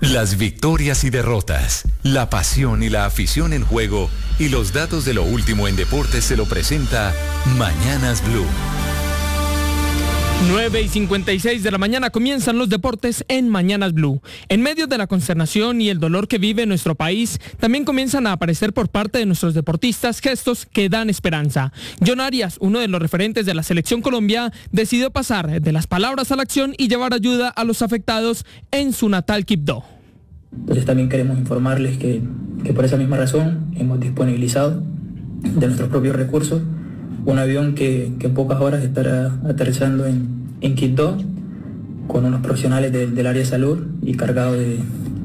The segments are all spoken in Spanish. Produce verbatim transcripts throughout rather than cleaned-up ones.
Las victorias y derrotas, la pasión y la afición en juego y los datos de lo último en deportes se lo presenta Mañanas Blue. nueve y cincuenta y seis de la mañana comienzan los deportes en Mañanas Blue. En medio de la consternación y el dolor que vive nuestro país, también comienzan a aparecer por parte de nuestros deportistas gestos que dan esperanza. John Arias, uno de los referentes de la Selección Colombia, decidió pasar de las palabras a la acción y llevar ayuda a los afectados en su natal Quibdó. Entonces también queremos informarles que, que por esa misma razón hemos disponibilizado de nuestros propios recursos un avión que, que en pocas horas estará aterrizando en, en Quibdó con unos profesionales de, del área de salud y cargado de,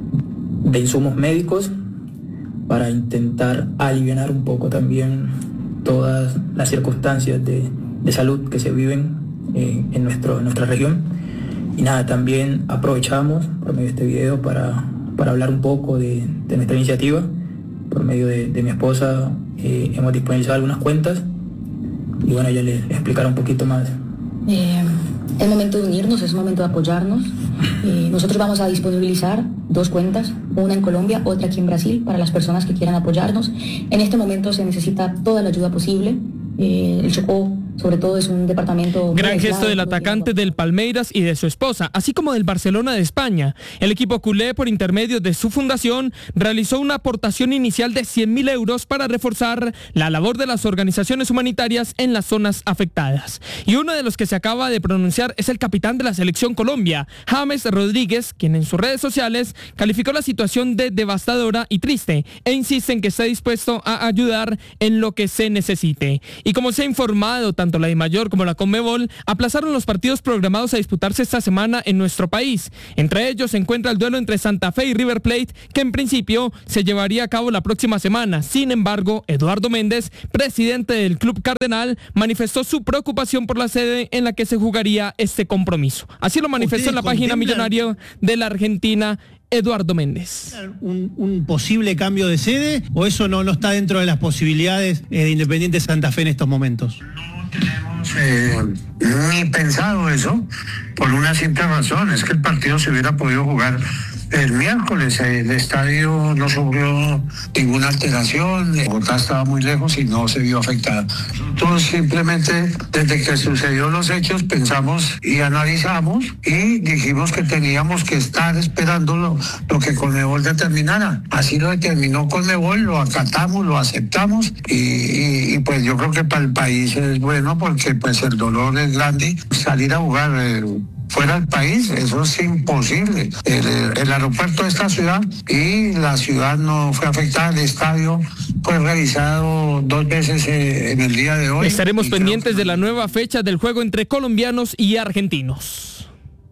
de insumos médicos para intentar aliviar un poco también todas las circunstancias de, de salud que se viven en, en, nuestro, en nuestra región. Y nada, también aprovechamos por medio de este video para, para hablar un poco de, de nuestra iniciativa. Por medio de, de mi esposa eh, hemos disponibilizado algunas cuentas. Y bueno, ella le explicará un poquito más. Eh, es momento de unirnos, es momento de apoyarnos. Eh, nosotros vamos a disponibilizar dos cuentas, una en Colombia, otra aquí en Brasil, para las personas que quieran apoyarnos. En este momento se necesita toda la ayuda posible. Eh, el Chocó, sobre todo, es un departamento... Gran gesto del atacante del Palmeiras y de su esposa, así como del Barcelona de España. El equipo culé, por intermedio de su fundación, realizó una aportación inicial de cien mil euros para reforzar la labor de las organizaciones humanitarias en las zonas afectadas. Y uno de los que se acaba de pronunciar es el capitán de la Selección Colombia, James Rodríguez, quien en sus redes sociales calificó la situación de devastadora y triste e insiste en que está dispuesto a ayudar en lo que se necesite. Y como se ha informado, tanto la DIMAYOR como la Conmebol aplazaron los partidos programados a disputarse esta semana en nuestro país. Entre ellos se encuentra el duelo entre Santa Fe y River Plate, que en principio se llevaría a cabo la próxima semana. Sin embargo, Eduardo Méndez, presidente del Club Cardenal, manifestó su preocupación por la sede en la que se jugaría este compromiso. Así lo manifestó en la página millonaria de la Argentina, Eduardo Méndez. ¿Un, un posible cambio de sede o eso no, no está dentro de las posibilidades eh, de Independiente Santa Fe en estos momentos? No tenemos eh, ni pensado eso por una simple razón, es que el partido se hubiera podido jugar el miércoles. El estadio no sufrió ninguna alteración, Bogotá estaba muy lejos y no se vio afectada. Nosotros simplemente, desde que sucedió los hechos, pensamos y analizamos y dijimos que teníamos que estar esperando lo, lo que Conmebol determinara. Así lo determinó Conmebol, lo acatamos, lo aceptamos y, y, y pues yo creo que para el país es bueno porque pues el dolor es grande. Salir a jugar eh, fuera del país, eso es imposible. El, el aeropuerto de esta ciudad y la ciudad no fue afectada, el estadio fue revisado dos veces en el día de hoy. Estaremos pendientes de la nueva fecha del juego entre colombianos y argentinos.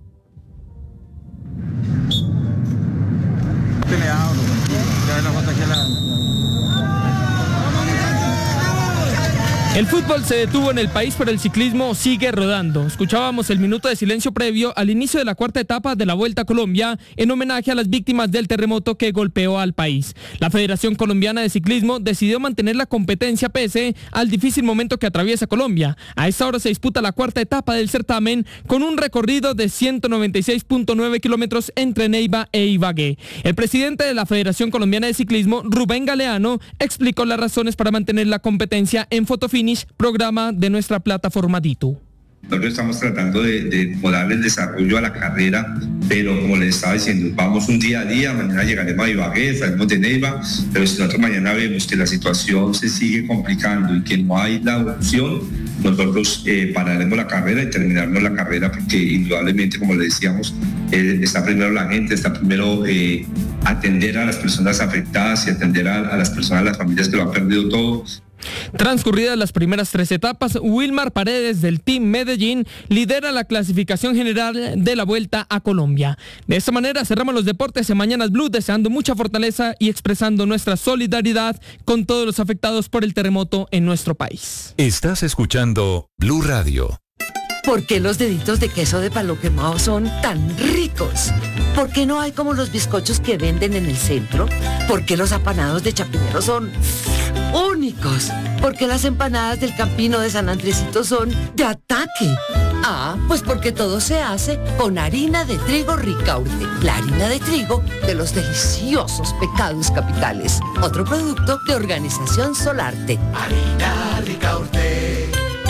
El fútbol se detuvo en el país, pero el ciclismo sigue rodando. Escuchábamos el minuto de silencio previo al inicio de la cuarta etapa de la Vuelta a Colombia en homenaje a las víctimas del terremoto que golpeó al país. La Federación Colombiana de Ciclismo decidió mantener la competencia pese al difícil momento que atraviesa Colombia. A esta hora se disputa la cuarta etapa del certamen con un recorrido de ciento noventa y seis punto nueve kilómetros entre Neiva e Ibagué. El presidente de la Federación Colombiana de Ciclismo, Rubén Galeano, explicó las razones para mantener la competencia en Fotofinish, programa de nuestra plataforma Ditu. Nosotros estamos tratando de, de darle el desarrollo a la carrera, pero como les estaba diciendo, vamos un día a día, mañana llegaremos a Ibagué, salimos de Neiva, pero si nosotros mañana vemos que la situación se sigue complicando y que no hay la opción, nosotros eh, pararemos la carrera y terminaremos la carrera porque indudablemente, como le decíamos, eh, está primero la gente, está primero eh, atender a las personas afectadas y atender a, a las personas, a las familias que lo han perdido todo. Transcurridas las primeras tres etapas, Wilmar Paredes del Team Medellín lidera la clasificación general de la Vuelta a Colombia. De esta manera cerramos los deportes en Mañanas Blue, deseando mucha fortaleza y expresando nuestra solidaridad con todos los afectados por el terremoto en nuestro país. Estás escuchando Blue Radio. ¿Por qué los deditos de queso de palo quemado son tan ricos? ¿Por qué no hay como los bizcochos que venden en el centro? ¿Por qué los apanados de Chapinero son únicos, porque las empanadas del Campino de San Andresito son de ataque. Ah, pues porque todo se hace con harina de trigo Ricaurte, la harina de trigo de los deliciosos pecados capitales. Otro producto de Organización Solarte. Harina Ricaurte.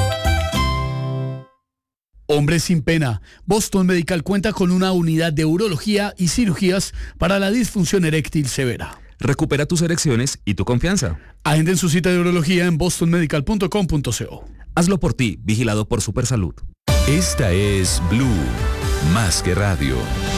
Hombres sin pena. Boston Medical cuenta con una unidad de urología y cirugías para la disfunción eréctil severa. Recupera tus erecciones y tu confianza. Agenden su cita de urología en boston medical punto com punto co. Hazlo por ti, vigilado por Supersalud. Esta es Blue, más que radio.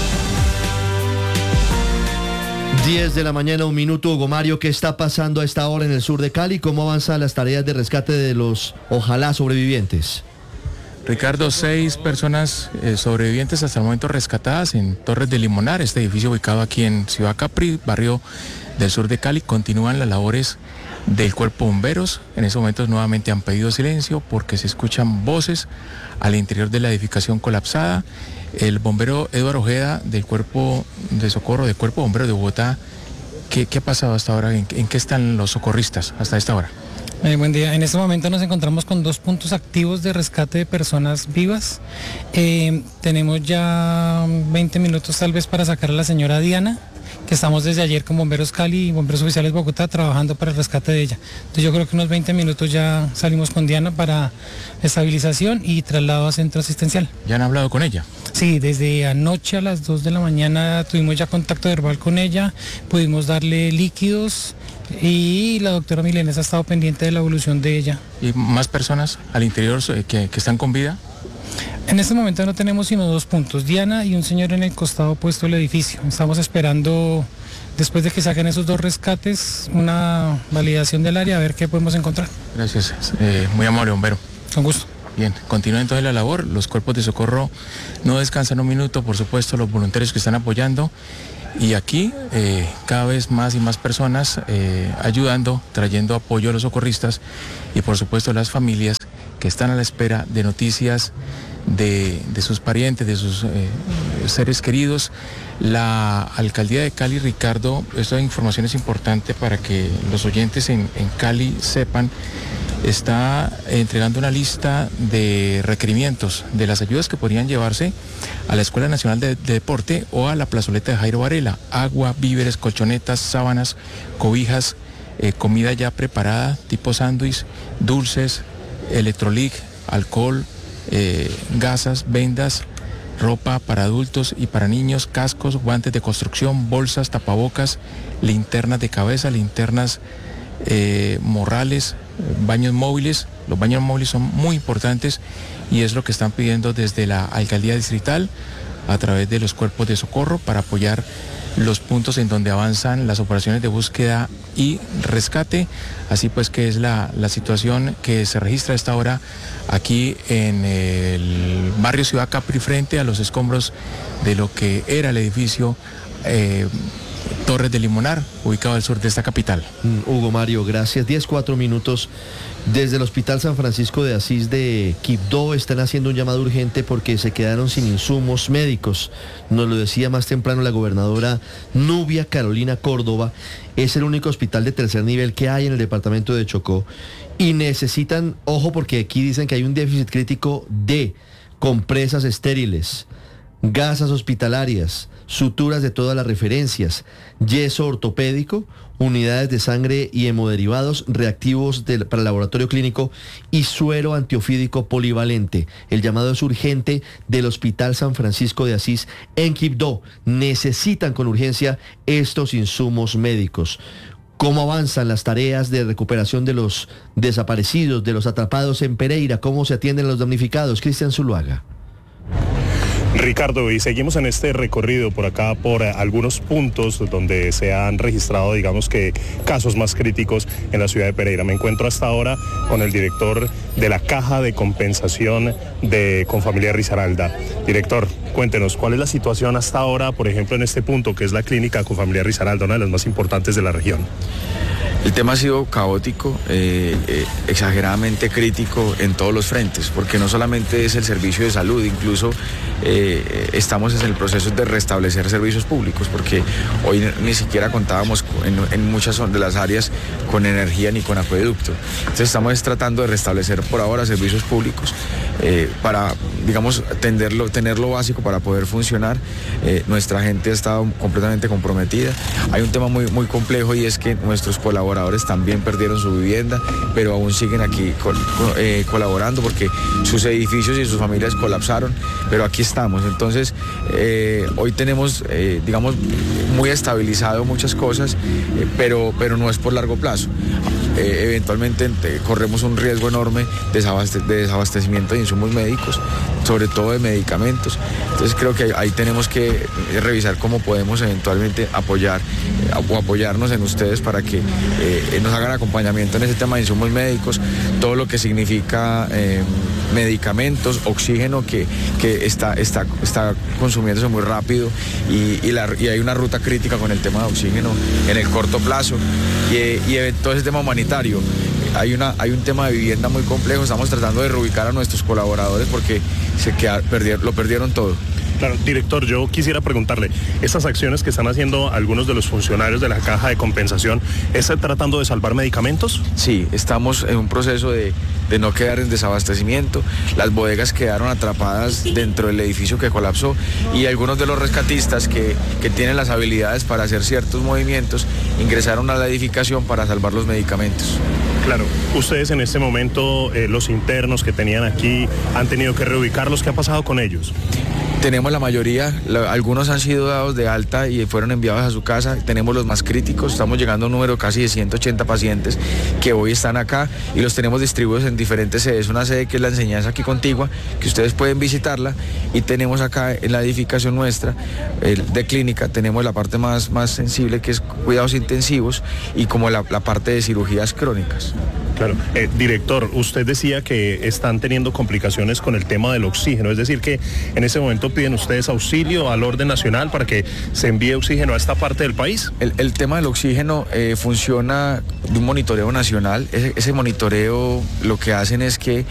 diez de la mañana, un minuto. Hugo Mario, ¿qué está pasando a esta hora en el sur de Cali? ¿Cómo avanzan las tareas de rescate de los, ojalá, sobrevivientes? Ricardo, seis personas eh, sobrevivientes hasta el momento rescatadas en Torres de Limonar, este edificio ubicado aquí en Ciudad Capri, barrio del sur de Cali. Continúan las labores del Cuerpo de Bomberos. En estos momentos nuevamente han pedido silencio porque se escuchan voces al interior de la edificación colapsada. El bombero Eduardo Ojeda del Cuerpo de Socorro, del Cuerpo de Bomberos de Bogotá, ¿qué, qué ha pasado hasta ahora? ¿En, en qué están los socorristas hasta esta hora? Eh, buen día. En este momento nos encontramos con dos puntos activos de rescate de personas vivas. Eh, tenemos ya veinte minutos tal vez para sacar a la señora Diana, que estamos desde ayer con Bomberos Cali y Bomberos Oficiales Bogotá trabajando para el rescate de ella. Entonces yo creo que unos veinte minutos ya salimos con Diana para estabilización y traslado a centro asistencial. ¿Ya han hablado con ella? Sí, desde anoche a las dos de la mañana tuvimos ya contacto verbal con ella, pudimos darle líquidos y la doctora Milenes ha estado pendiente de la evolución de ella. ¿Y más personas al interior que, que están con vida? En este momento no tenemos sino dos puntos, Diana y un señor en el costado opuesto del edificio. Estamos esperando, después de que saquen esos dos rescates, una validación del área a ver qué podemos encontrar. Gracias, eh, muy amable bombero. Con gusto. Bien, continúa entonces la labor, los cuerpos de socorro no descansan un minuto, por supuesto los voluntarios que están apoyando. Y aquí eh, cada vez más y más personas eh, ayudando, trayendo apoyo a los socorristas y por supuesto las familias que están a la espera de noticias de, de sus parientes, de sus eh, seres queridos. La alcaldía de Cali, Ricardo, esta información es importante para que los oyentes en, en Cali sepan, está entregando una lista de requerimientos de las ayudas que podrían llevarse a la Escuela Nacional de, de Deporte o a la plazoleta de Jairo Varela. Agua, víveres, colchonetas, sábanas, cobijas, eh, comida ya preparada, tipo sándwich, dulces, electrolic, alcohol, eh, gasas, vendas, ropa para adultos y para niños, cascos, guantes de construcción, bolsas, tapabocas, linternas de cabeza, linternas eh, morrales, baños móviles. Los baños móviles son muy importantes y es lo que están pidiendo desde la alcaldía distrital a través de los cuerpos de socorro para apoyar los puntos en donde avanzan las operaciones de búsqueda y rescate. Así pues que es la, la situación que se registra a esta hora aquí en el barrio Ciudad Capri frente a los escombros de lo que era el edificio eh, Torres de Limonar, ubicado al sur de esta capital. Mm, Hugo Mario, gracias. diez, cuatro minutos. Desde el Hospital San Francisco de Asís de Quibdó están haciendo un llamado urgente porque se quedaron sin insumos médicos. Nos lo decía más temprano la gobernadora Nubia Carolina Córdoba. Es el único hospital de tercer nivel que hay en el departamento de Chocó. Y necesitan, ojo, porque aquí dicen que hay un déficit crítico de compresas estériles, gasas hospitalarias, suturas de todas las referencias, yeso ortopédico, unidades de sangre y hemoderivados, reactivos de, para el laboratorio clínico y suero antiofídico polivalente. El llamado es urgente del Hospital San Francisco de Asís en Quibdó. Necesitan con urgencia estos insumos médicos. ¿Cómo avanzan las tareas de recuperación de los desaparecidos, de los atrapados en Pereira? ¿Cómo se atienden a los damnificados? Cristian Zuluaga. Ricardo, y seguimos en este recorrido por acá por algunos puntos donde se han registrado, digamos que, casos más críticos en la ciudad de Pereira. Me encuentro hasta ahora con el director de la Caja de Compensación de Confamiliar Risaralda. Director, cuéntenos, ¿cuál es la situación hasta ahora, por ejemplo, en este punto que es la clínica Confamiliar Risaralda, una de las más importantes de la región? El tema ha sido caótico, eh, eh, exageradamente crítico en todos los frentes, porque no solamente es el servicio de salud, incluso eh, estamos en el proceso de restablecer servicios públicos, porque hoy ni siquiera contábamos en, en muchas de las áreas con energía ni con acueducto. Entonces estamos tratando de restablecer por ahora servicios públicos eh, para, digamos, tenderlo, tener lo básico para poder funcionar. Eh, nuestra gente ha estado completamente comprometida. Hay un tema muy, muy complejo y es que nuestros colaboradores también perdieron su vivienda, pero aún siguen aquí col, eh, colaborando porque sus edificios y sus familias colapsaron, pero aquí estamos. Entonces, eh, hoy tenemos, eh, digamos, muy estabilizado muchas cosas, eh, pero, pero no es por largo plazo. Eh, eventualmente eh, corremos un riesgo enorme de, desabaste de desabastecimiento de insumos médicos, sobre todo de medicamentos. Entonces creo que ahí tenemos que revisar cómo podemos eventualmente apoyar eh, o apoyarnos en ustedes para que eh, nos hagan acompañamiento en ese tema de insumos médicos, todo lo que significa eh, medicamentos, oxígeno que, que está, está, está consumiéndose muy rápido y, y, la, y hay una ruta crítica con el tema de oxígeno en el corto plazo y, y todo ese tema humanitario. Hay, una, hay un tema de vivienda muy complejo, estamos tratando de reubicar a nuestros colaboradores porque se queda, perdieron, lo perdieron todo. Claro, director, yo quisiera preguntarle, estas acciones que están haciendo algunos de los funcionarios de la Caja de Compensación, ¿están tratando de salvar medicamentos? Sí, estamos en un proceso de, de no quedar en desabastecimiento. Las bodegas quedaron atrapadas dentro del edificio que colapsó y algunos de los rescatistas que, que tienen las habilidades para hacer ciertos movimientos ingresaron a la edificación para salvar los medicamentos. Claro, ustedes en este momento, eh, los internos que tenían aquí, han tenido que reubicarlos. ¿Qué ha pasado con ellos? Tenemos la mayoría, la, algunos han sido dados de alta y fueron enviados a su casa. Tenemos los más críticos, estamos llegando a un número casi de ciento ochenta pacientes que hoy están acá y los tenemos distribuidos en diferentes sedes. Una sede que es la Enseñanza aquí contigua, que ustedes pueden visitarla, y tenemos acá en la edificación nuestra eh, de clínica, tenemos la parte más, más sensible que es cuidados intensivos y como la, la parte de cirugías crónicas. Claro, eh, director, usted decía que están teniendo complicaciones con el tema del oxígeno, es decir que en ese momento piden ustedes auxilio al orden nacional para que se envíe oxígeno a esta parte del país. El, el tema del oxígeno eh, funciona de un monitoreo nacional. Ese, ese monitoreo lo que hacen es que eh,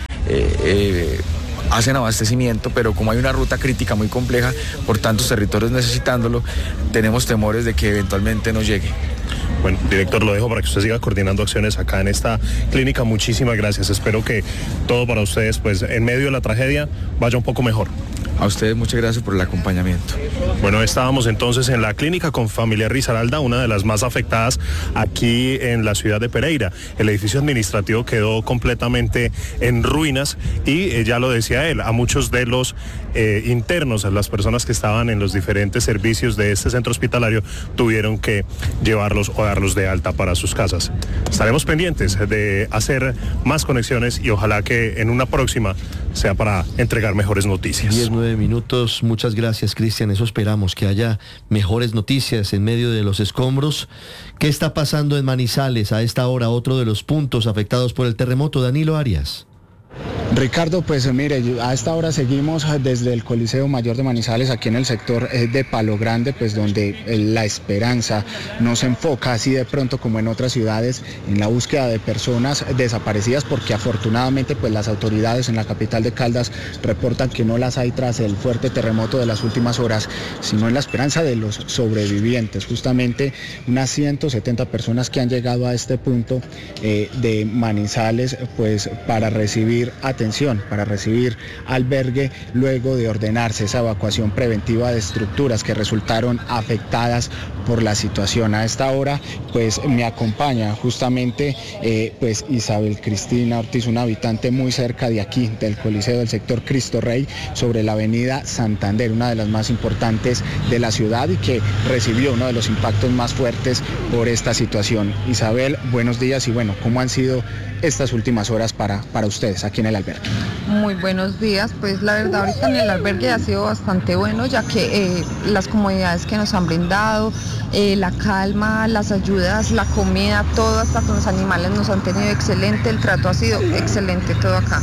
eh, hacen abastecimiento, pero como hay una ruta crítica muy compleja por tantos territorios necesitándolo, tenemos temores de que eventualmente no llegue. Bueno, director, lo dejo para que usted siga coordinando acciones acá en esta clínica. Muchísimas gracias. Espero que todo para ustedes, pues en medio de la tragedia, vaya un poco mejor. A ustedes muchas gracias por el acompañamiento. Bueno, estábamos entonces en la clínica con familia Risaralda, una de las más afectadas aquí en la ciudad de Pereira. El edificio administrativo quedó completamente en ruinas y eh, ya lo decía él, a muchos de los eh, internos, a las personas que estaban en los diferentes servicios de este centro hospitalario, tuvieron que llevarlos o darlos de alta para sus casas. Estaremos pendientes de hacer más conexiones y ojalá que en una próxima sea para entregar mejores noticias. diez, nueve minutos, muchas gracias, Cristian. Eso esperamos, que haya mejores noticias en medio de los escombros. ¿Qué está pasando en Manizales a esta hora, otro de los puntos afectados por el terremoto? Danilo Arias. Ricardo, pues mire, a esta hora seguimos desde el Coliseo Mayor de Manizales, aquí en el sector de Palo Grande, pues donde la esperanza no se enfoca así de pronto como en otras ciudades en la búsqueda de personas desaparecidas, porque afortunadamente pues las autoridades en la capital de Caldas reportan que no las hay tras el fuerte terremoto de las últimas horas, sino en la esperanza de los sobrevivientes. Justamente unas ciento setenta personas que han llegado a este punto eh, de Manizales, pues para recibir atención, para recibir albergue luego de ordenarse esa evacuación preventiva de estructuras que resultaron afectadas por la situación. A esta hora pues me acompaña justamente eh, pues Isabel Cristina Ortiz, una habitante muy cerca de aquí, del Coliseo del sector Cristo Rey, sobre la avenida Santander, una de las más importantes de la ciudad y que recibió uno de los impactos más fuertes por esta situación. Isabel, buenos días y bueno, ¿cómo han sido estas últimas horas para, para ustedes aquí en el albergue? Muy buenos días, pues la verdad ahorita en el albergue ha sido bastante bueno, ya que eh, las comodidades que nos han brindado, eh, la calma, las ayudas, la comida, todo, hasta con los animales nos han tenido excelente, el trato ha sido excelente todo acá.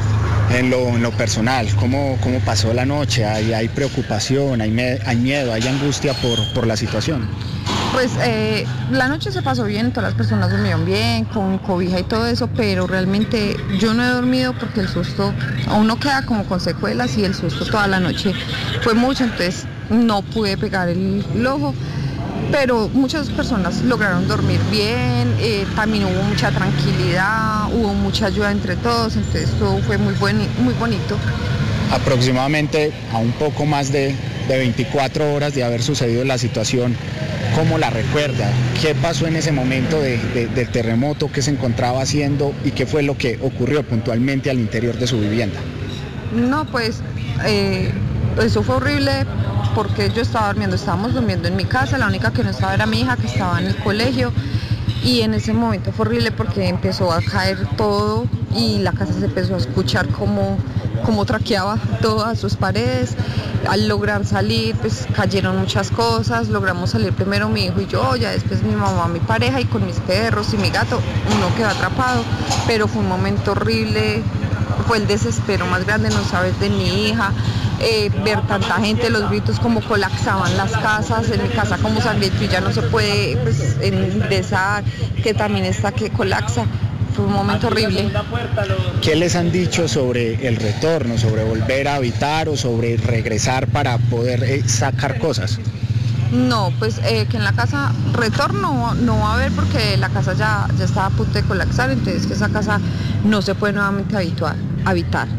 En lo, en lo personal, ¿cómo, cómo pasó la noche? ¿Hay, hay preocupación, hay, me, hay miedo, hay angustia por, por la situación? Pues eh, la noche se pasó bien, todas las personas durmieron bien, con cobija y todo eso, pero realmente yo no he dormido porque el susto, uno queda como con secuelas y el susto toda la noche fue mucho, entonces no pude pegar el, el ojo. Pero muchas personas lograron dormir bien, eh, también hubo mucha tranquilidad, hubo mucha ayuda entre todos, entonces todo fue muy, buen, muy bonito. Aproximadamente a un poco más de, de veinticuatro horas de haber sucedido la situación, ¿cómo la recuerda? ¿Qué pasó en ese momento de, de, del terremoto? ¿Qué se encontraba haciendo? ¿Y qué fue lo que ocurrió puntualmente al interior de su vivienda? No, pues eh, eso fue horrible porque yo estaba durmiendo, estábamos durmiendo en mi casa, la única que no estaba era mi hija que estaba en el colegio y en ese momento fue horrible porque empezó a caer todo y la casa se empezó a escuchar como, como traqueaba todas sus paredes. Al lograr salir pues cayeron muchas cosas, logramos salir primero mi hijo y yo, ya después mi mamá, mi pareja y con mis perros y mi gato, uno quedó atrapado, pero fue un momento horrible, fue el desespero más grande, no saber de mi hija. Eh, ver tanta gente, los gritos como colapsaban las casas, en mi casa como Sangriento y ya no se puede pues, ingresar, que también está que colapsa, fue un momento horrible. ¿Qué les han dicho sobre el retorno, sobre volver a habitar o sobre regresar para poder eh, sacar cosas? No, pues eh, que en la casa retorno no va a haber porque la casa ya, ya está a punto de colapsar, entonces que esa casa no se puede nuevamente habituar, habitar.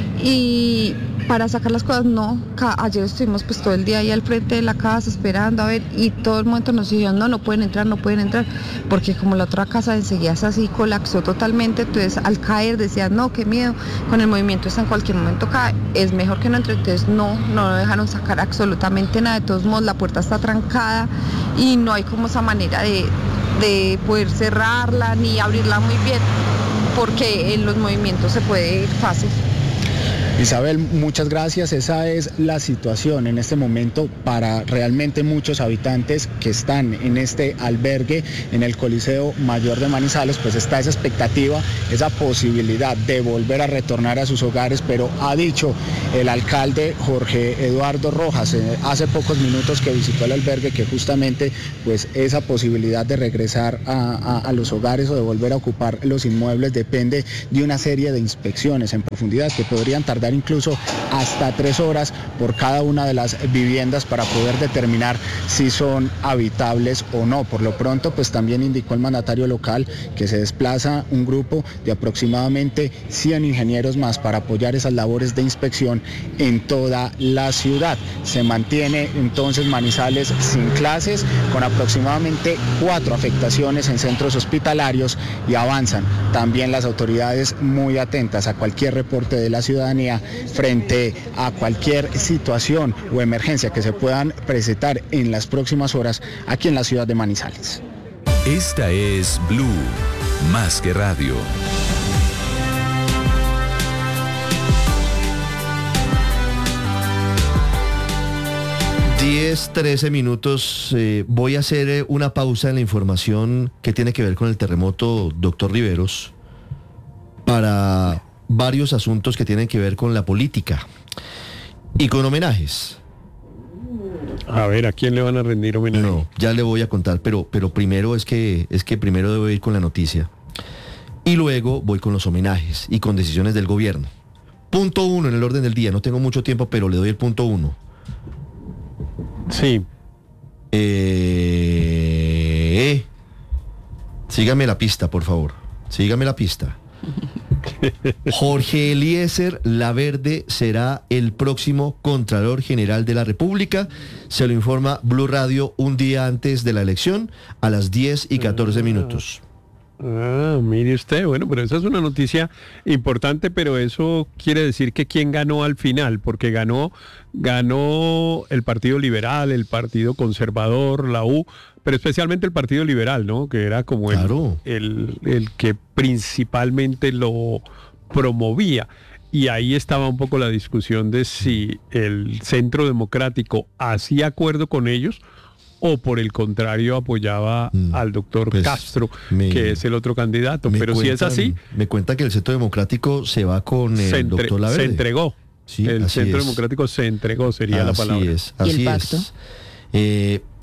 Y para sacar las cosas no, ayer estuvimos pues todo el día ahí al frente de la casa esperando a ver y todo el momento nos dijeron no, no pueden entrar, no pueden entrar, porque como la otra casa enseguida es así, colapsó totalmente, entonces al caer decían no, qué miedo, con el movimiento está en cualquier momento cae, es mejor que no entre, entonces no, no lo dejaron sacar absolutamente nada, de todos modos la puerta está trancada y no hay como esa manera de, de poder cerrarla ni abrirla muy bien, porque en los movimientos se puede ir fácil. Isabel, muchas gracias. Esa es la situación en este momento para realmente muchos habitantes que están en este albergue, en el Coliseo Mayor de Manizales, pues está esa expectativa, esa posibilidad de volver a retornar a sus hogares, pero ha dicho el alcalde Jorge Eduardo Rojas eh, hace pocos minutos que visitó el albergue que justamente pues esa posibilidad de regresar a, a, a los hogares o de volver a ocupar los inmuebles depende de una serie de inspecciones en profundidad que podrían tardar incluso hasta tres horas por cada una de las viviendas para poder determinar si son habitables o no. Por lo pronto, pues también indicó el mandatario local que se desplaza un grupo de aproximadamente cien ingenieros más para apoyar esas labores de inspección en toda la ciudad. Se mantiene entonces Manizales sin clases, con aproximadamente cuatro afectaciones en centros hospitalarios y avanzan también las autoridades muy atentas a cualquier reporte de la ciudadanía frente a cualquier situación o emergencia que se puedan presentar en las próximas horas aquí en la ciudad de Manizales. Esta es Blue, más que radio. diez, trece minutos. Eh, voy a hacer eh, una pausa en la información que tiene que ver con el terremoto, doctor Riveros, para varios asuntos que tienen que ver con la política y con homenajes. A ver, ¿a quién le van a rendir homenaje? No, ya le voy a contar, pero, pero primero es que, es que primero debo ir con la noticia y luego voy con los homenajes y con decisiones del gobierno. Punto uno en el orden del día, no tengo mucho tiempo, pero le doy el punto uno. Sí. Eh, sígame la pista, por favor. Sígame la pista. Jorge Eliezer Laverde será el próximo Contralor General de la República. Se lo informa Blue Radio un día antes de la elección a las diez y catorce minutos. Ah, mire usted, bueno, pero esa es una noticia importante, pero eso quiere decir que quién ganó al final, porque ganó, ganó el Partido Liberal, el Partido Conservador, la U, pero especialmente el Partido Liberal, ¿no? Que era como el, claro. el, el que principalmente lo promovía. Y ahí estaba un poco la discusión de si el Centro Democrático hacía acuerdo con ellos o por el contrario apoyaba mm, al doctor pues Castro, me, que es el otro candidato. Pero cuentan, si es así... Me cuenta que el Centro Democrático se va con el entre, doctor Laverde. Se entregó. Sí, el Centro es. Democrático se entregó, sería así la palabra. Es, así ¿Y el pacto? Es. Eh,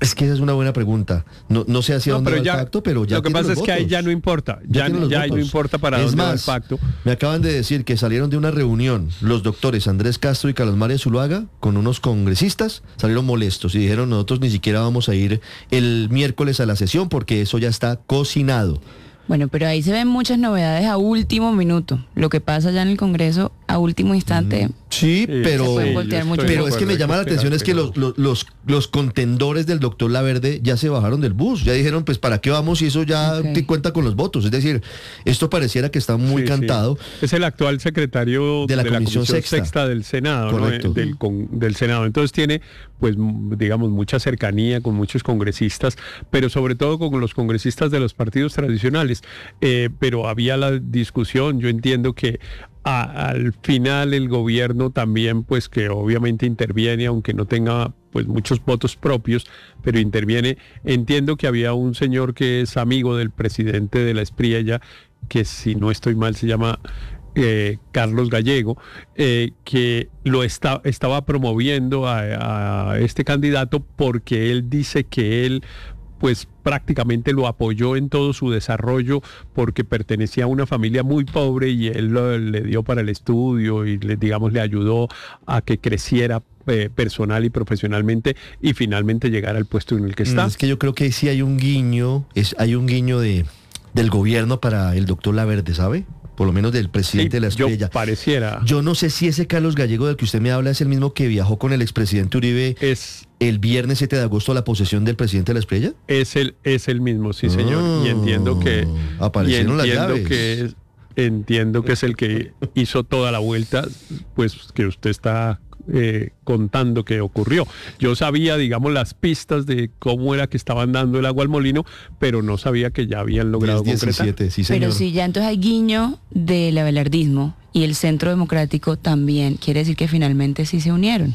Es que esa es una buena pregunta. No, no sé hacia No, dónde pero va ya- el pacto, pero ya lo que tiene pasa los es que ahí votos. ya no importa, ya, tiene los ya ahí no votos. importa para Es dónde va el más, pacto. me acaban de decir que salieron de una reunión los doctores Andrés Castro y Carlos Mario Zuluaga con unos congresistas, salieron molestos y dijeron nosotros ni siquiera vamos a ir el miércoles a la sesión porque eso ya está cocinado. Bueno, pero ahí se ven muchas novedades a último minuto. Lo que pasa ya en el Congreso a último instante. Mm, sí, pero, se pueden voltear mucho. pero es que me llama la atención es que los, los, los, los contendores del doctor Laverde ya se bajaron del bus, ya dijeron pues para qué vamos si eso ya Ok. te cuenta con los votos. Es decir, esto pareciera que está muy Sí, cantado. sí. Es el actual secretario De la Comisión Sexta. del Senado, ¿no? Correcto. Eh, del, con- del Senado. Entonces tiene, pues, m- digamos, mucha cercanía con muchos congresistas, pero sobre todo con los congresistas de los partidos tradicionales. Eh, pero había la discusión, yo entiendo que a- al final el gobierno también, pues, que obviamente interviene, aunque no tenga pues muchos votos propios, pero interviene. Entiendo que había un señor que es amigo del presidente de la Espriella, que si no estoy mal se llama eh, Carlos Gallego, eh, que lo está, estaba promoviendo a, a este candidato porque él dice que él pues prácticamente lo apoyó en todo su desarrollo porque pertenecía a una familia muy pobre y él lo- le dio para el estudio y le, digamos, le ayudó a que creciera eh, personal y profesionalmente y finalmente llegar al puesto en el que está. Es que yo creo que sí hay un guiño, es, hay un guiño de, del gobierno para el doctor Laverde, ¿sabe? Por lo menos del presidente Sí, de la yo Espriella. pareciera. Yo no sé si ese Carlos Gallego del que usted me habla es el mismo que viajó con el expresidente Uribe es, el viernes siete de agosto a la posesión del presidente de la Espriella. Es el, es el mismo, sí, señor. Y entiendo que Ah, aparecieron y las entiendo llaves. que es, entiendo que es el que hizo toda la vuelta, pues que usted está eh, contando que ocurrió. Yo sabía, digamos, las pistas de cómo era que estaban dando el agua al molino, pero no sabía que ya habían logrado diez concretar. diecisiete, sí, Pero si ya entonces hay guiño del abelardismo y el Centro Democrático también, quiere decir que finalmente sí se unieron.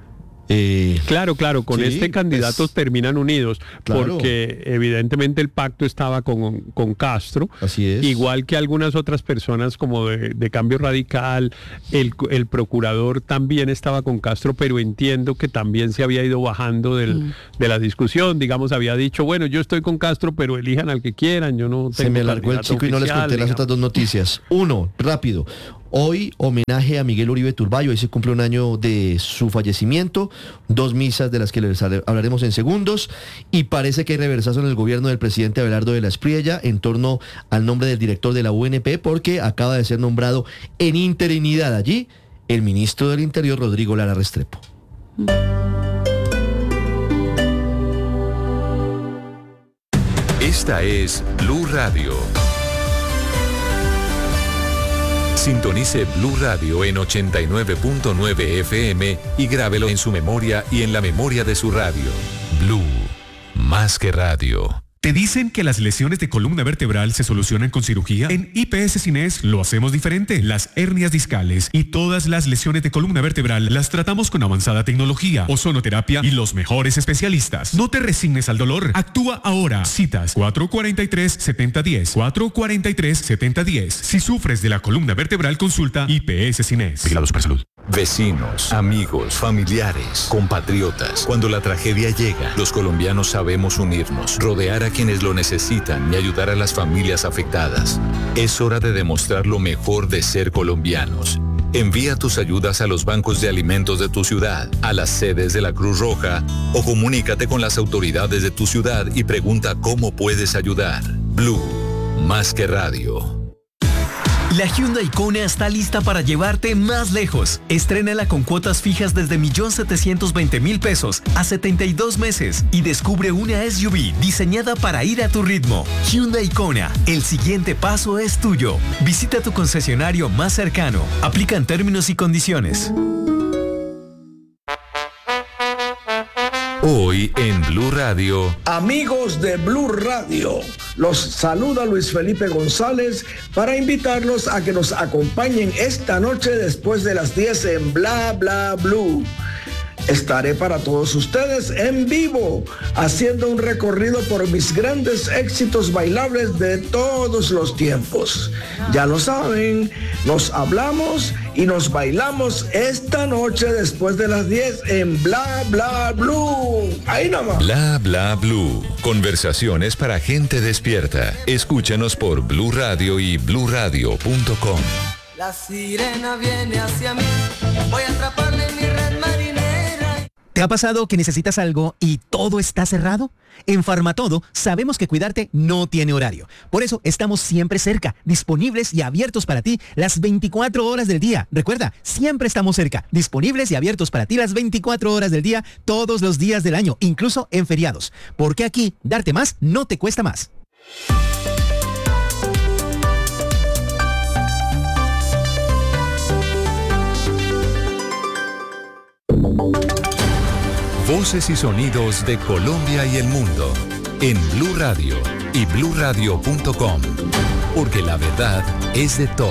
Eh, Claro, claro, con sí, este candidato pues, terminan unidos, claro. porque evidentemente el pacto estaba con, con Castro, Así es. igual que algunas otras personas como de, de Cambio Radical, el, el procurador también estaba con Castro, pero entiendo que también se había ido bajando del, Mm. de la discusión, digamos, había dicho, bueno, yo estoy con Castro, pero elijan al que quieran, yo no tengo Se me largó el candidato chico y no les oficial, conté las digamos. otras dos noticias. Uno, rápido. Hoy homenaje a Miguel Uribe Turbayo, hoy se cumple un año de su fallecimiento, dos misas de las que les hablaremos en segundos, y parece que hay reversazo en el gobierno del presidente Abelardo de la Espriella en torno al nombre del director de la U N P, porque acaba de ser nombrado en interinidad allí el ministro del Interior, Rodrigo Lara Restrepo. Esta es Blue Radio. Sintonice Blue Radio en ochenta y nueve punto nueve F M y grábelo en su memoria y en la memoria de su radio. Blue, más que radio. ¿Te dicen que las lesiones de columna vertebral se solucionan con cirugía? En I P S Cines lo hacemos diferente. Las hernias discales y todas las lesiones de columna vertebral las tratamos con avanzada tecnología, ozonoterapia y los mejores especialistas. No te resignes al dolor. Actúa ahora. Citas cuatro cuatro tres, siete cero uno cero. cuatro cuatro tres, siete cero uno cero. Si sufres de la columna vertebral, consulta I P S Cines. Vigilado Supersalud. Vecinos, amigos, familiares, compatriotas. Cuando la tragedia llega, los colombianos sabemos unirnos, rodear a quienes lo necesitan y ayudar a las familias afectadas. Es hora de demostrar lo mejor de ser colombianos. Envía tus ayudas a los bancos de alimentos de tu ciudad, a las sedes de la Cruz Roja o comunícate con las autoridades de tu ciudad y pregunta cómo puedes ayudar. Blue, más que radio. La Hyundai Kona está lista para llevarte más lejos. Estrénala con cuotas fijas desde un millón setecientos veinte mil pesos a setenta y dos meses y descubre una S U V diseñada para ir a tu ritmo. Hyundai Kona, el siguiente paso es tuyo. Visita tu concesionario más cercano. Aplican términos y condiciones. Hoy en Blue Radio. Amigos de Blue Radio, los saluda Luis Felipe González para invitarlos a que nos acompañen esta noche después de las diez en Bla Bla Blue. Estaré para todos ustedes en vivo, haciendo un recorrido por mis grandes éxitos bailables de todos los tiempos. Ya lo saben, nos hablamos y nos bailamos esta noche después de las diez en Bla Bla Blue. Ahí nomás. Bla Bla Blue. Conversaciones para gente despierta. Escúchanos por Blue Radio y blue radio punto com. La sirena viene hacia mí, voy a atraparle en mi red marinera. ¿Te ha pasado que necesitas algo y todo está cerrado? En Farmatodo sabemos que cuidarte no tiene horario. Por eso estamos siempre cerca, disponibles y abiertos para ti las veinticuatro horas del día. Recuerda, siempre estamos cerca, disponibles y abiertos para ti las veinticuatro horas del día, todos los días del año, incluso en feriados. Porque aquí, darte más no te cuesta más. Voces y sonidos de Colombia y el mundo en Blue Radio y blue radio punto com, porque la verdad es de todos.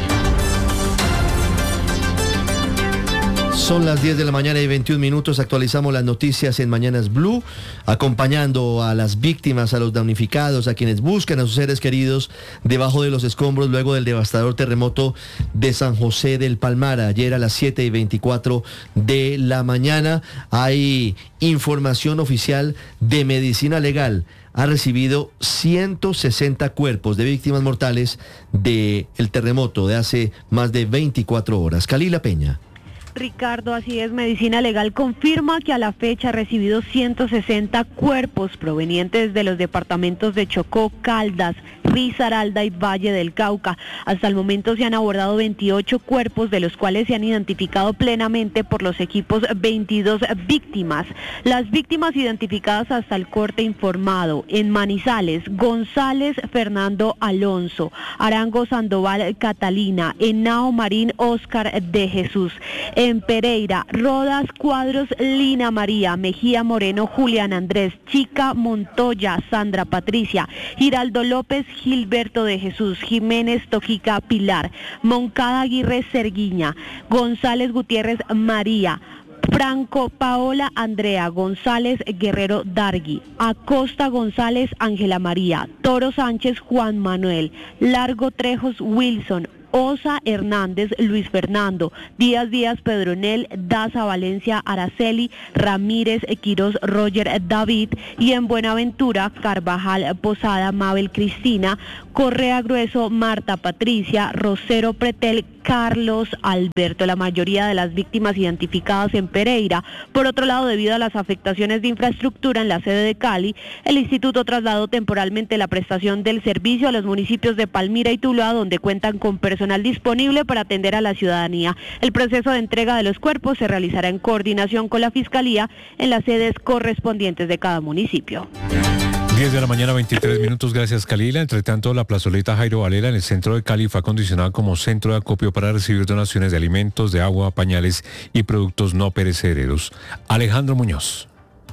Son las diez de la mañana y veintiún minutos, actualizamos las noticias en Mañanas Blue, acompañando a las víctimas, a los damnificados, a quienes buscan a sus seres queridos debajo de los escombros luego del devastador terremoto de San José del Palmar. Ayer a las siete y veinticuatro de la mañana hay información oficial de Medicina Legal. Ha recibido ciento sesenta cuerpos de víctimas mortales del terremoto de hace más de veinticuatro horas. Kalila Peña. Ricardo, así es, Medicina Legal confirma que a la fecha ha recibido ciento sesenta cuerpos provenientes de los departamentos de Chocó, Caldas, Risaralda y Valle del Cauca. Hasta el momento se han abordado veintiocho cuerpos, de los cuales se han identificado plenamente por los equipos veintidós víctimas. Las víctimas identificadas hasta el corte informado: en Manizales, González Fernando Alonso, Arango Sandoval Catalina, Henao Marín Óscar de Jesús. En Pereira, Rodas Cuadros Lina María, Mejía Moreno Julián Andrés, Chica Montoya Sandra Patricia, Giraldo López Gilberto de Jesús, Jiménez Toquica Pilar, Moncada Aguirre Serguiña, González Gutiérrez María, Franco Paola Andrea González Guerrero Dargui, Acosta González Ángela María, Toro Sánchez Juan Manuel, Largo Trejos Wilson, Osa Hernández Luis Fernando, Díaz Díaz Pedronel, Daza Valencia Araceli, Ramírez Quirós Roger David, y en Buenaventura Carvajal Posada Mabel Cristina, Correa Grueso Marta Patricia, Rosero Pretel Carlos Alberto. La mayoría de las víctimas identificadas en Pereira. Por otro lado, debido a las afectaciones de infraestructura en la sede de Cali, el instituto trasladó temporalmente la prestación del servicio a los municipios de Palmira y Tuluá, donde cuentan con personal disponible para atender a la ciudadanía. El proceso de entrega de los cuerpos se realizará en coordinación con la Fiscalía en las sedes correspondientes de cada municipio. diez de la mañana, veintitrés minutos, gracias Kalila. Entre tanto, la plazoleta Jairo Varela en el centro de Cali fue acondicionada como centro de acopio para recibir donaciones de alimentos, de agua, pañales y productos no perecederos. Alejandro Muñoz.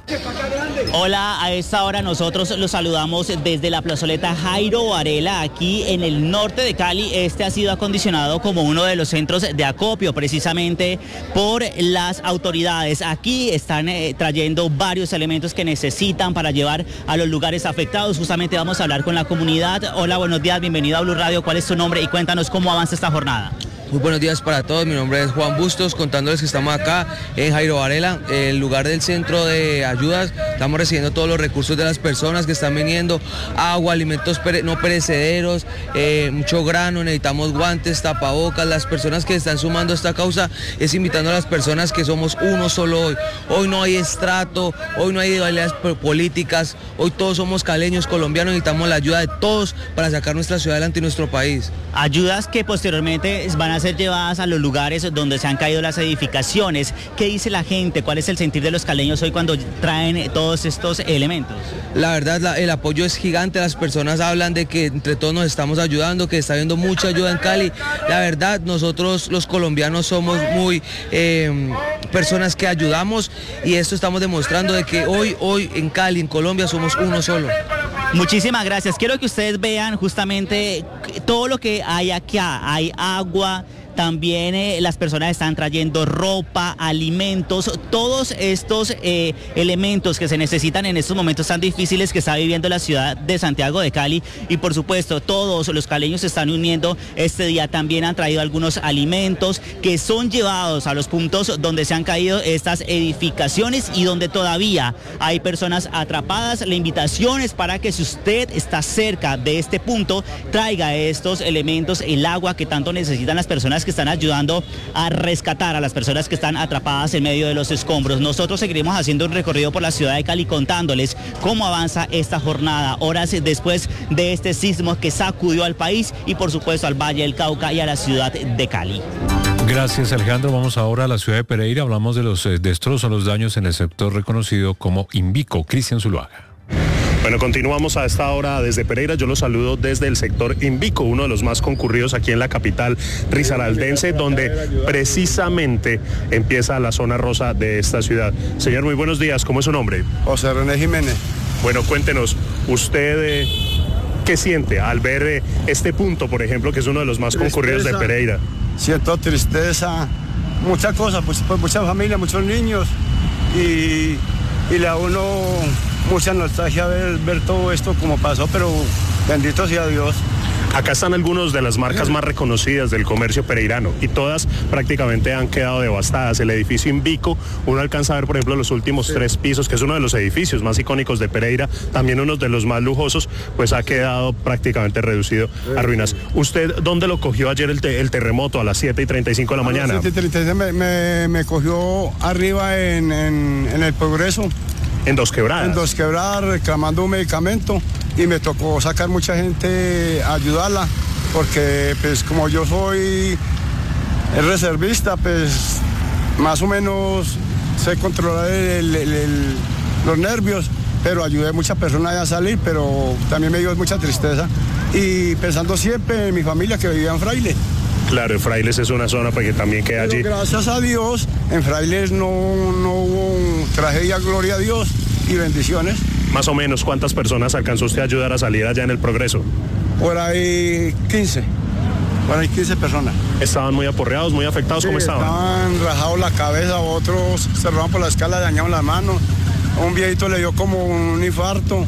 Hola, a esta hora nosotros los saludamos desde la plazoleta Jairo Varela, aquí en el norte de Cali. Este ha sido acondicionado como uno de los centros de acopio precisamente por las autoridades. Aquí están eh, trayendo varios elementos que necesitan para llevar a los lugares afectados. Justamente vamos a hablar con la comunidad. Hola, buenos días, bienvenido a Blue Radio. ¿Cuál es tu nombre y cuéntanos cómo avanza esta jornada? Muy buenos días para todos, mi nombre es Juan Bustos, contándoles que estamos acá en Jairo Varela, el lugar del centro de ayudas. Estamos recibiendo todos los recursos de las personas que están viniendo, agua, alimentos pere- no perecederos, eh, mucho grano, necesitamos guantes, tapabocas. Las personas que están sumando a esta causa es invitando a las personas que somos uno solo hoy. Hoy no hay estrato, hoy no hay rivalidades políticas, hoy todos somos caleños, colombianos, necesitamos la ayuda de todos para sacar nuestra ciudad adelante y nuestro país. Ayudas que posteriormente van a ser llevadas a los lugares donde se han caído las edificaciones. ¿Qué dice la gente? ¿Cuál es el sentir de los caleños hoy cuando traen todos estos elementos? La verdad, la, el apoyo es gigante. Las personas hablan de que entre todos nos estamos ayudando, que está habiendo mucha ayuda en Cali. La verdad, nosotros los colombianos somos muy eh, personas que ayudamos, y esto estamos demostrando de que hoy, hoy en Cali, en Colombia, somos uno solo. Muchísimas gracias. Quiero que ustedes vean justamente todo lo que hay aquí. Hay agua, también eh, las personas están trayendo ropa, alimentos, todos estos eh, elementos que se necesitan en estos momentos tan difíciles que está viviendo la ciudad de Santiago de Cali, y por supuesto todos los caleños se están uniendo este día. También han traído algunos alimentos que son llevados a los puntos donde se han caído estas edificaciones y donde todavía hay personas atrapadas. La invitación es para que si usted está cerca de este punto, traiga estos elementos, el agua que tanto necesitan las personas que están ayudando a rescatar a las personas que están atrapadas en medio de los escombros. Nosotros seguiremos haciendo un recorrido por la ciudad de Cali contándoles cómo avanza esta jornada, horas después de este sismo que sacudió al país y por supuesto al Valle del Cauca y a la ciudad de Cali. Gracias, Alejandro. Vamos ahora a la ciudad de Pereira. Hablamos de los eh, destrozos, los daños en el sector reconocido como Invico. Cristian Zuluaga. Bueno, continuamos a esta hora desde Pereira. Yo los saludo desde el sector Invico, uno de los más concurridos aquí en la capital risaraldense, donde precisamente empieza la zona rosa de esta ciudad. Señor, muy buenos días. ¿Cómo es su nombre? José René Jiménez. Bueno, cuéntenos, usted... Eh, ¿qué siente al ver eh, este punto, por ejemplo, que es uno de los más Tristeza, concurridos de Pereira? Siento tristeza, muchas cosas, pues, pues mucha familia, muchos niños, y, y le da uno mucha nostalgia ver, ver todo esto como pasó, pero bendito sea Dios. Acá están algunos de las marcas más reconocidas del comercio pereirano y todas prácticamente han quedado devastadas. El edificio Invico, uno alcanza a ver, por ejemplo, los últimos sí. tres pisos, que es uno de los edificios más icónicos de Pereira, también uno de los más lujosos, pues ha quedado prácticamente reducido a ruinas. ¿Usted dónde lo cogió ayer el, te, el terremoto a las siete y treinta y cinco de la mañana? A las siete y treinta y cinco me, me, me cogió arriba en, en, en el Progreso. ¿En Dos Quebradas? En Dos Quebradas, reclamando un medicamento, y me tocó sacar mucha gente a ayudarla, porque pues como yo soy reservista, pues más o menos sé controlar el, el, el, los nervios, pero ayudé a muchas personas a salir, pero también me dio mucha tristeza, y pensando siempre en mi familia que vivía en Frailes. Claro, en Frailes es una zona pues, que también queda pero allí. Gracias a Dios, en Frailes no, no hubo tragedia, gloria a Dios, y bendiciones. Más o menos, ¿cuántas personas alcanzó usted a ayudar a salir allá en el Progreso? Por ahí quince, por ahí quince personas. ¿Estaban muy aporreados, muy afectados? Sí, ¿cómo estaban? Estaban rajados la cabeza, otros se roban por la escala, dañaron las manos. Un viejito le dio como un infarto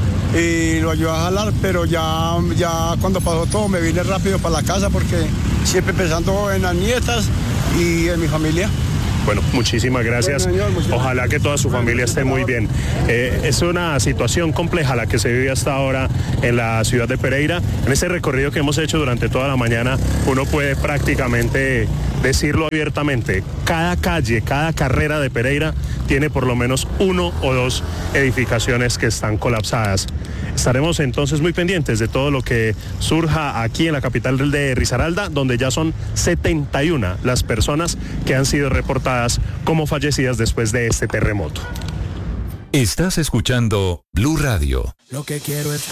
y lo ayudó a jalar, pero ya, ya cuando pasó todo me vine rápido para la casa porque siempre pensando en las nietas y en mi familia. Bueno, muchísimas gracias. Ojalá que toda su familia esté muy bien. Eh, es una situación compleja la que se vive hasta ahora en la ciudad de Pereira. En este recorrido que hemos hecho durante toda la mañana, uno puede prácticamente decirlo abiertamente. Cada calle, cada carrera de Pereira tiene por lo menos uno o dos edificaciones que están colapsadas. Estaremos entonces muy pendientes de todo lo que surja aquí en la capital de Risaralda, donde ya son setenta y una las personas que han sido reportadas como fallecidas después de este terremoto. Estás escuchando Blue Radio. Lo que quiero es